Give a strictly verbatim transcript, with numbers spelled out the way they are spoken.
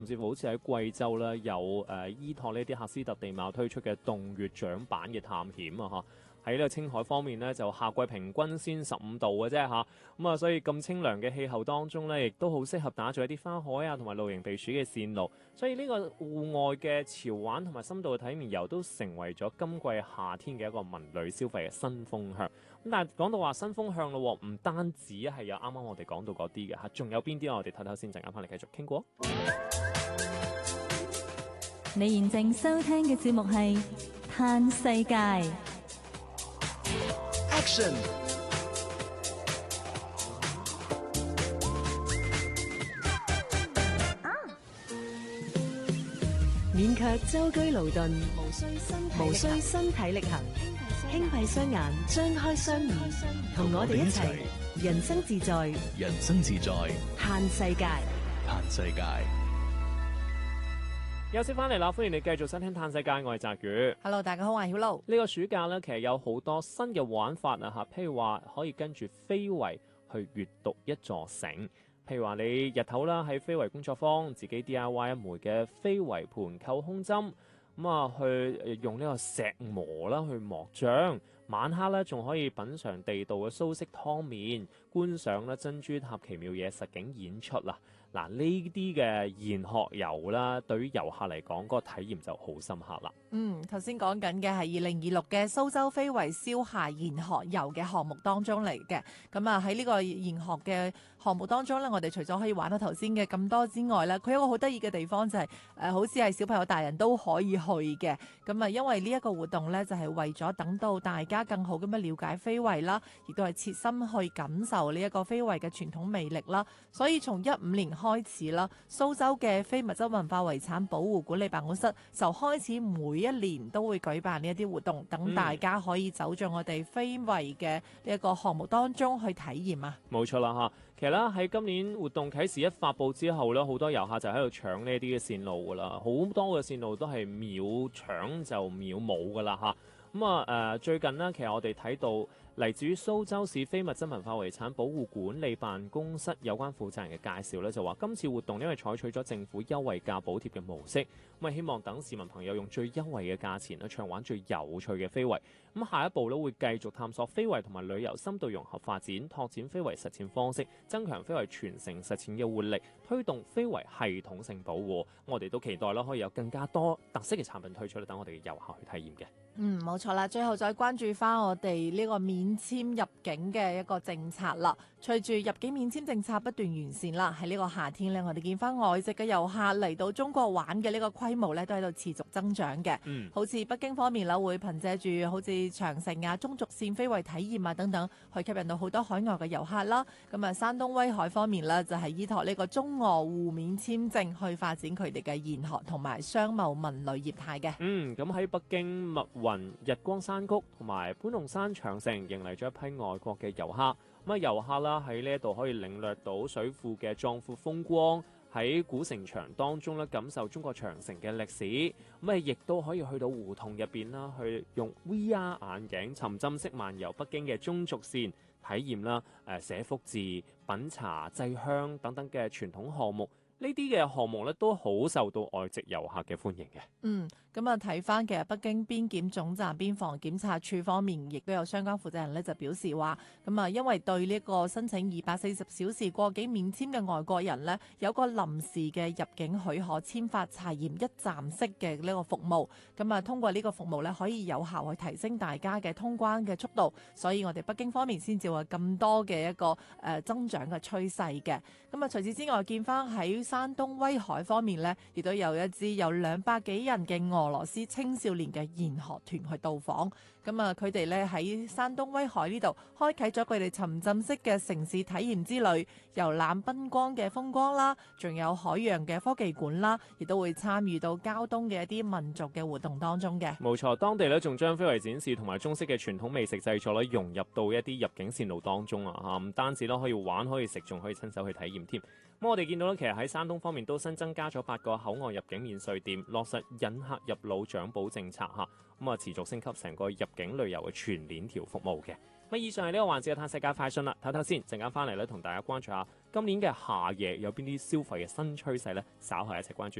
甚至乎好似喺貴州咧有誒、呃、依託呢啲喀斯特地貌推出嘅洞穴掌板嘅探險啊嚇。喺呢個青海方面呢，就夏季平均先十五度嘅啫嚇，咁啊，所以咁清涼嘅氣候當中呢，亦都好適合打造一啲花海啊同埋露營避暑嘅線路。所以呢個戶外嘅潮玩同埋深度嘅體驗遊都成為咗今季夏天嘅一個文旅消費嘅新風向。咁但係講到話新風向咯，唔單止係有啱啱我哋講到嗰啲嘅嚇，仲有邊啲我哋睇睇先，陣間翻嚟繼續傾過。 你現正收聽嘅節目係《嘆世界》。 Action！ 免卻舟車勞頓， 無需身體無需身體力行，輕閉雙眼，張開雙耳，同我哋一齊人生自在， 人生自在， 嘆世界， 嘆世界。 休息翻嚟啦，歡迎你繼續收聽《嘆世界》，我係澤宇。 Hello， 大家好，我係曉露。 呢個暑假咧，其實有好多新嘅玩法啊嚇，譬如話可以跟住非遺去閱讀一座城，譬如話你日頭啦喺非遺工作坊自己 D I Y 一枚嘅非遺盤扣胸針，咁啊去用呢個石磨啦去磨漿，晚黑咧仲可以品嚐地道嘅蘇式湯麵，觀賞咧珍珠塔奇妙嘢實景演出啦。嗱，呢啲嘅研學遊啦，對於遊客嚟講，嗰個體驗就好深刻啦。 嗯，頭先講緊嘅係二零二六嘅蘇州非遺消夏研學遊嘅項目當中嚟嘅。咁啊喺呢個研學嘅項目當中咧，我哋除咗可以玩到頭先嘅咁多之外咧，佢有一個好得意嘅地方就係、是、誒、呃，好似係小朋友大人都可以去嘅。咁啊，因為呢一個活動咧，就係、是、為咗等到大家更好咁樣了解非遺啦，亦都係切身去感受呢一個非遺嘅傳統魅力啦。所以從一五年開始啦，蘇州嘅非物質文化遺產保護管理辦公室就開始每一年都會舉辦呢一啲活動，等大家可以走進我哋非遺嘅呢一個項目當中去體驗啊。 冇錯啦嚇，其實咧喺今年活動啟示一發布之後咧，好多遊客就喺度搶呢啲嘅線路噶啦，好多嘅線路都係秒搶就秒冇噶啦嚇。咁啊誒，最近呢，其實我哋睇到嚟自於蘇州市非物質文化遺產保護管理辦公室有關負責人嘅介紹咧，就話今次活動因為採取咗政府優惠價補貼嘅模式，咁啊希望等市民朋友用最優惠嘅價錢咧，暢玩最有趣嘅非遺。咁下一步咧會繼續探索非遺同埋旅遊深度融合發展，拓展非遺實踐方式，增強非遺傳承實踐嘅活力，推動非遺系統性保護。我哋都期待啦，可以有更加多特色嘅產品推出，等我哋嘅遊客去體驗嘅。 嗯，冇錯啦。最後再關注翻我哋呢個免簽入境嘅一個政策啦。隨住入境免簽政策不斷完善啦，喺呢個夏天呢，我哋見翻外籍嘅遊客嚟到中國玩嘅呢個規模呢，都喺度持續增長嘅。 嗯， 好似北京方面啦，會憑藉住好似長城啊、中軸線非遺體驗啊等等，去吸引到好多海外嘅遊客啦。咁啊，山東威海方面呢，就係依託呢個中俄互免簽證去發展佢哋嘅研學同埋商貿文旅業態嘅。 嗯，咁喺北京密雲日光山谷同埋潘龍山長城迎嚟咗一批外國嘅遊客。咁啊，遊客啦喺呢一度可以領略到水庫嘅壯闊風光，喺古城牆當中咧感受中國長城嘅歷史。咁啊，亦都可以去到胡同入邊啦，去用 V R 眼鏡沉浸式漫遊北京嘅中軸線體驗啦，誒寫福字、品茶、祭香等等嘅傳統項目。呢啲嘅項目咧都好受到外籍遊客嘅歡迎嘅。 嗯，咁啊睇翻其實北京邊檢總站邊防檢查處方面，亦都有相關負責人咧就表示話，咁啊因為對呢個申請二百四十小時過境免簽嘅外國人呢，有個臨時嘅入境許可簽發查驗一站式嘅呢個服務，咁啊通過呢個服務呢，可以有效去提升大家嘅通關嘅速度，所以我哋北京方面先至話咁多嘅一個誒、呃、增長嘅趨勢嘅。咁啊除此之外，見翻喺山東威海方面呢，亦都有一支有兩百幾人嘅俄羅斯青少年嘅研學團去到訪。咁啊，佢哋咧喺山東威海呢度開啟咗佢哋沉浸式嘅城市體驗之旅，遊覽賓光嘅風光啦，仲有海洋嘅科技館啦，亦都會參與到膠東嘅一啲民族嘅活動當中嘅。 冇錯，當地咧仲將非遺展示同埋中式嘅傳統美食製作咧融入到一啲入境線路當中啊！嚇，唔單止咯可以玩可以食，仲可以親手去體驗添。咁我哋見到咧，其實喺山山東方面都新增加咗八個口岸入境免稅店，落實引客入腦掌保政策嚇，咁啊持續升級成個入境旅遊嘅全鏈條服務嘅。咁以上係呢個環節嘅探世界快訊啦，睇睇先，陣間翻嚟咧同大家關注下今年嘅夏夜有邊啲消費嘅新趨勢咧，稍後一齊關注。